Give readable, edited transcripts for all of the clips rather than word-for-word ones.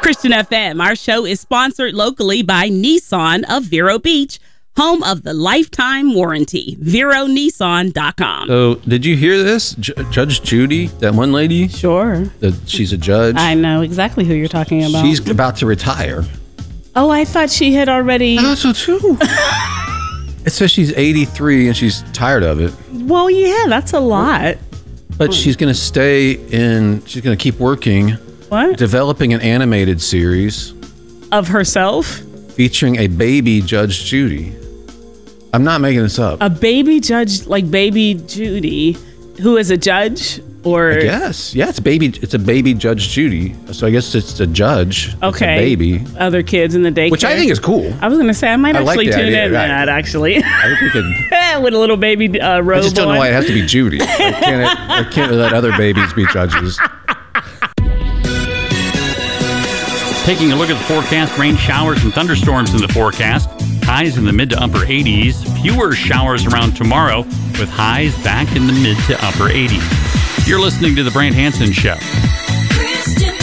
Christian FM, our show is sponsored locally by Nissan of Vero Beach, home of the lifetime warranty. VeroNissan.com. So, did you hear this? Judge Judy, that one lady? Sure. She's a judge. I know exactly who you're talking about. She's about to retire. Oh, I thought she had already... I thought so too. It says she's 83 and she's tired of it. Well, yeah, that's a lot. But she's going to stay in... She's going to keep working... What? Developing an animated series of herself featuring a baby Judge Judy. I'm not making this up. A baby judge, like baby Judy, who is a judge, or I guess, yeah, it's a baby Judge Judy. So I guess it's a judge. Okay, it's a baby. Other kids in the daycare, which I think is cool. I was gonna say I might actually tune in right. that actually. I think we could with a little baby robe. I just don't know on. why it has to be Judy. I can't let other babies be judges. Taking a look at the forecast, rain showers and thunderstorms in the forecast. Highs in the mid to upper 80s. Fewer showers around tomorrow with highs back in the mid to upper 80s. You're listening to The Brant Hansen Show. Christian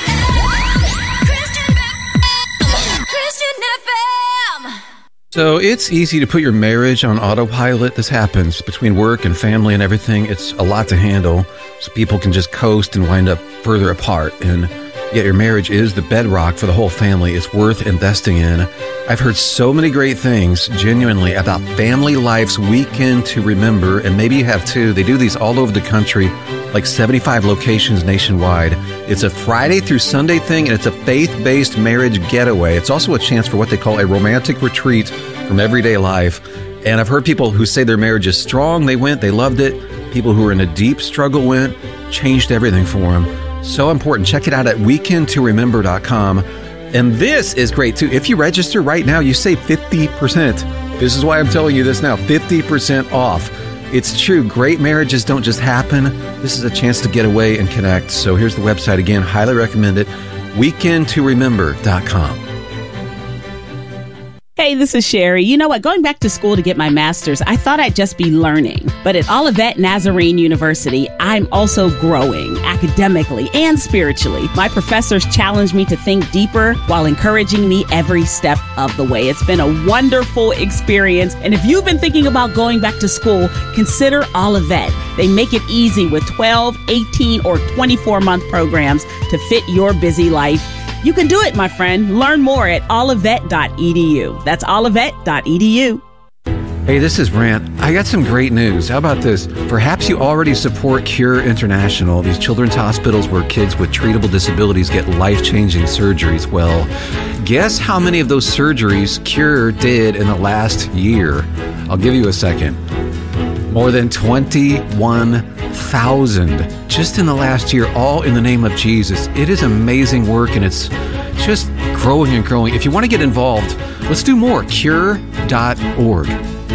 FM. So it's easy to put your marriage on autopilot. This happens between work and family and everything. It's a lot to handle. So people can just coast and wind up further apart. And yet your marriage is the bedrock for the whole family. It's worth investing in. I've heard so many great things, genuinely, about Family Life's Weekend to Remember, and maybe you have too. They do these all over the country, like 75 locations nationwide. It's a Friday through Sunday thing, and it's a faith-based marriage getaway. It's also a chance for what they call a romantic retreat from everyday life. And I've heard people who say their marriage is strong. They went, they loved it. People who are in a deep struggle went, changed everything for them. So important. Check it out at weekendtoremember.com. And this is great too. If you register right now, you save 50%. This is why I'm telling you this now, 50% off. It's true. Great marriages don't just happen. This is a chance to get away and connect. So here's the website again. Highly recommend it. weekendtoremember.com. Hey, this is Sherry. You know what? Going back to school to get my master's, I thought I'd just be learning. But at Olivet Nazarene University, I'm also growing academically and spiritually. My professors challenge me to think deeper while encouraging me every step of the way. It's been a wonderful experience. And if you've been thinking about going back to school, consider Olivet. They make it easy with 12, 18, or 24-month programs to fit your busy life. You can do it, my friend. Learn more at olivet.edu. That's olivet.edu. Hey, this is Brant. I got some great news. How about this? Perhaps you already support Cure International, these children's hospitals where kids with treatable disabilities get life-changing surgeries. Well, guess how many of those surgeries Cure did in the last year? I'll give you a second. More than 21,000 just in the last year, all in the name of Jesus. It is amazing work, and it's just growing and growing. If you want to get involved, let's do more. Cure.org.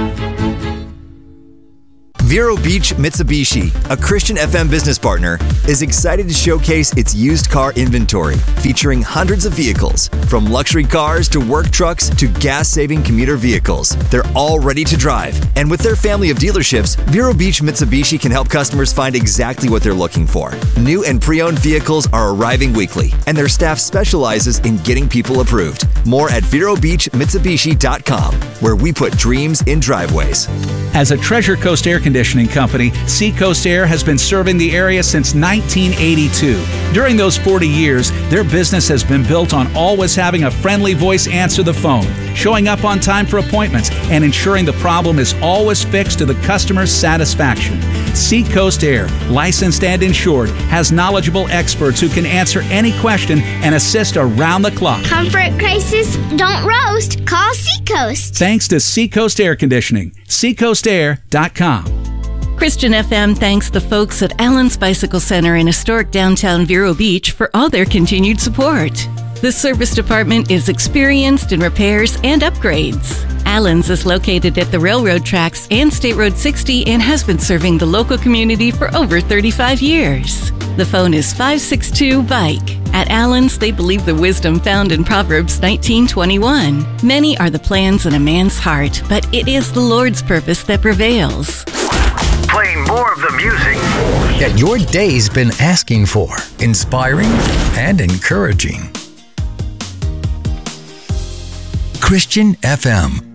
Vero Beach Mitsubishi, a Christian FM business partner, is excited to showcase its used car inventory, featuring hundreds of vehicles, from luxury cars to work trucks to gas-saving commuter vehicles. They're all ready to drive. And with their family of dealerships, Vero Beach Mitsubishi can help customers find exactly what they're looking for. New and pre-owned vehicles are arriving weekly, and their staff specializes in getting people approved. More at VeroBeachMitsubishi.com, where we put dreams in driveways. As a Treasure Coast air conditioning company, Seacoast Air has been serving the area since 1982. During those 40 years, their business has been built on always having a friendly voice answer the phone, showing up on time for appointments, and ensuring the problem is always fixed to the customer's satisfaction. Seacoast Air, licensed and insured, has knowledgeable experts who can answer any question and assist around the clock. Comfort crisis, don't roast. Call Seacoast. Thanks to Seacoast Air Conditioning. SeacoastAir.com. Christian FM thanks the folks at Allen's Bicycle Center in historic downtown Vero Beach for all their continued support. The service department is experienced in repairs and upgrades. Allen's is located at the railroad tracks and State Road 60 and has been serving the local community for over 35 years. The phone is 562-BIKE. At Allen's, they believe the wisdom found in Proverbs 19:21. Many are the plans in a man's heart, but it is the Lord's purpose that prevails. Playing more of the music that your day's been asking for. Inspiring and encouraging. Christian FM.